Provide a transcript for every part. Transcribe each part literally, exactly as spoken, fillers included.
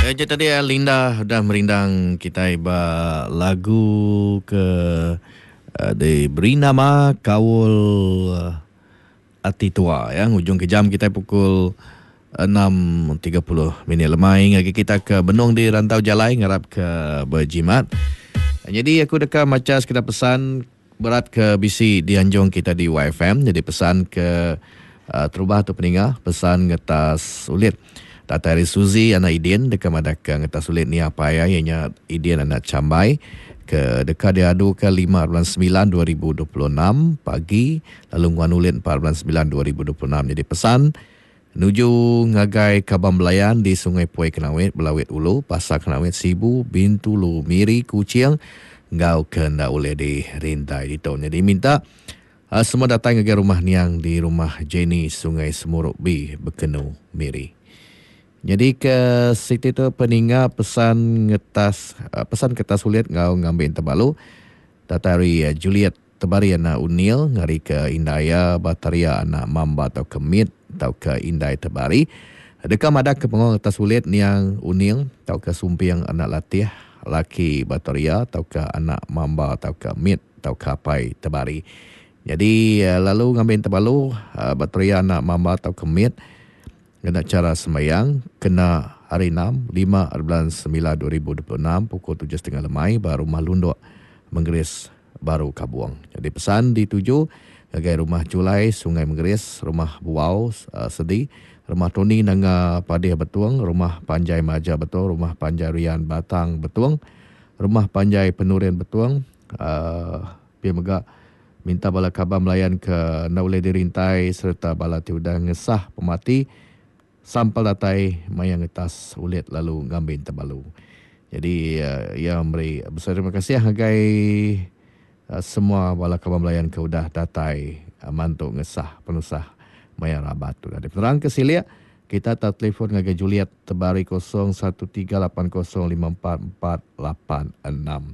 Ya, je tadi Linda dah merindang kita iba lagu ke uh, diberi nama Kawul uh, Ati Tua ya. Hujung kejam kita pukul enam tiga puluh minit lemai ngagi kita ke Benung di Rantau Jalai ngarap ke berjimat. Jadi aku dekat macam sekedar pesan berat ke bisi di anjung kita di Y F M. Jadi pesan ke uh, terubah tu peningah, pesan ngetas ulit. Tata hari Suzi anak Idin dekat madaka ngetas ulit ni apa ya ianya Idin anak Cambai ke dekat dia adu ke lima bulan sembilan dua ribu dua puluh enam pagi lalu nguan ulit empat bulan sembilan dua ribu dua puluh enam. Jadi pesan nuju ngagai Kabam Belayan di Sungai Puai Kenawit, Belawit Ulu, Pasar Kenawit, Sibu, Bintulu, Miri, Kucing, ngau kena oleh di Rintai di tahun. Jadi minta uh, semua datang ke rumah niang di rumah Jenny Sungai Semuruk B, Bekenu, Miri. Jadi ke situ tu peninga pesan ngetas uh, pesan kertas ulit ngau ngambil terbalu datari uh, Juliet Tebari anak Unil ngari ke Indaya Bataria anak Mamba atau Kemit atau ke Indai Tebari dekat madak ke pengong kertas ulit niang Unil atau ke Sumpiang anak Latih laki Bataria atau ke anak Mamba atau ke Mit atau ke Apai Tebari. Jadi uh, lalu ngambil terbalu uh, Bataria anak Mamba atau Kemit kena cara semayang kena hari enam lima bulan sembilan dua ribu dua puluh enam pukul tujuh tiga puluh lemai baru malunduk Menggeris baru Kabuang. Jadi pesan dituju gagai rumah Julai Sungai Menggeris, rumah Buau uh, Sedi, rumah Tony Nanga Padih Betuang, rumah Panjai Maja Betuang, rumah Panjai Rian Batang Betuang, rumah Panjai Penurian Betuang. Uh, Pia Megak minta bala Kabam Melayan ke Naulai Dirintai serta bala tiudah ngesah pemati sampel datai mayang atas ulit lalu ngambil terbalu. Jadi uh, ya memberi besar terima kasih hagai uh, semua bala Kabam Melayan ke udah datai uh, mantuk ngesah penusah mayang rabat tu. Ada terang ke silia kita tak telefon ngagai Juliet Tebari kosong satu tiga lapan kosong lima empat empat lapan enam.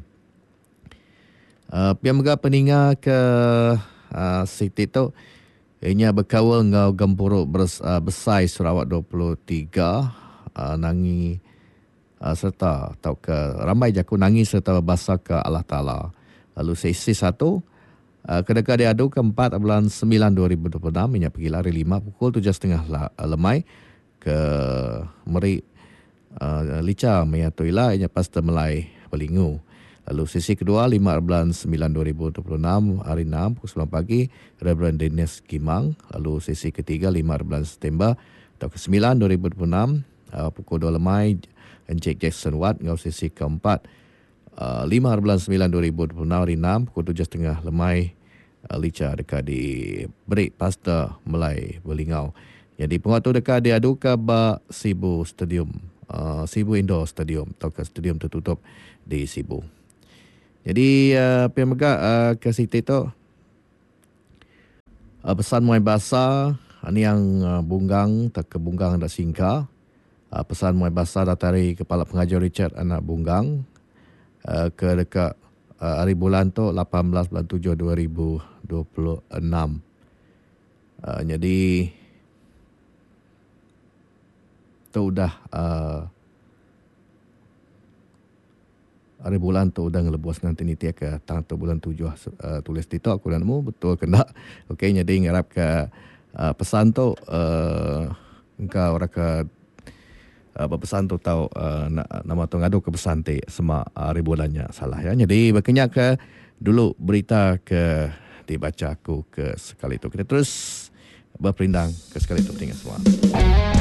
Uh, Pia mega peninga ke uh, Siti tu ianya berkawal ngau Gempuruk bers, uh, Besai Sarawak dua puluh tiga uh, nangi uh, serta atau ke ramai jaku nangi serta berbahasa ke Allah Ta'ala. Lalu sesi satu uh, kedeka dia adu ke empat bulan sembilan dua ribu dua puluh enam ianya pergi lari lima pukul tujuh tiga puluh lemai ke Meri uh, Lica Mayatoila ianya pasta Melai Pelingu. Lalu sesi kedua lima bulan sembilan dua ribu dua puluh enam hari enam pukul sembilan pagi Reverend Dennis Kimang. Lalu sesi ketiga lima bulan September atau ke sembilan dua ribu dua puluh enam uh, pukul dua lemai Encik Jackson Watt. Ngau sesi keempat uh, lima bulan sembilan dua ribu dua puluh enam hari enam pukul tujuh tiga puluh lemai uh, Lica dekat di Break Pastor Melai Belingau. Jadi penguatu dekat diadu ke Ba Sibu Stadium, uh, Sibu Indoor Stadium atau ke stadium tertutup di Sibu. Jadi uh, Pia Megak uh, ke Siti tu uh, pesan muai bahasa ni yang uh, Bunggang tak ke Bunggang dak singka uh, pesan muai bahasa datari Kepala Pengajar Richard anak Bunggang uh, ke dekat uh, hari bulan tu lapan belas bulan tujuh dua ribu dua puluh enam. Uh, jadi tu dah uh, hari bulan tu udah ngelebuas nanti ni tiak ke tang tu bulan tujuh uh, tulis di tu aku dan mu betul kena. Okey jadi ngarap ke uh, pesan tu uh, engkau orang ke uh, pesan tu tahu uh, nama tu ngadu ke pesan ti semua hari bulannya salah ya. Jadi berkenyak ke dulu berita ke dibaca aku ke sekali tu. Kita terus berperindang ke sekali tu tinggal semua.